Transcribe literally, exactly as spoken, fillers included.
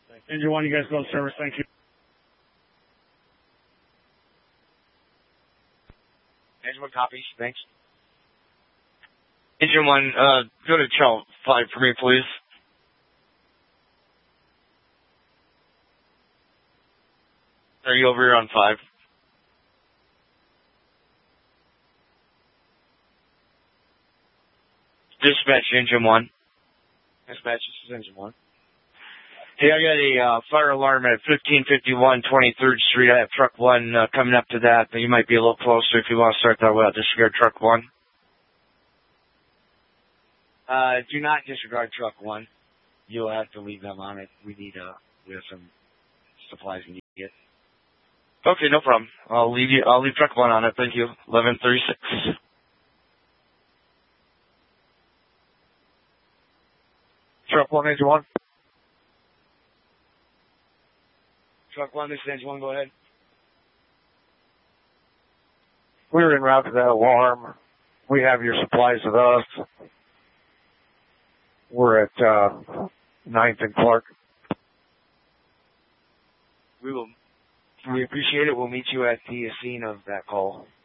Engine one, you guys go to service. Thank you. Engine one, copies. Thanks. Engine one, uh, go to channel five for me, please. Are you over here on five? Dispatch, engine one. Dispatch, this is engine one. Hey, I got a uh, fire alarm at fifteen fifty-one twenty-third Street. I have truck one uh, coming up to that, but you might be a little closer if you want to start that way. I'll disregard truck one. Uh, do not disregard truck one. You'll have to leave them on it. We need, uh, we have some supplies we need to get. Okay, no problem. I'll leave you, I'll leave truck one on it. Thank you. eleven thirty-six. Truck one, engine one. Truck one, this is engine one, go ahead. We're en route to that alarm. We have your supplies with us. We're at, uh, ninth and Clark. We will, we appreciate it. We'll meet you at the scene of that call.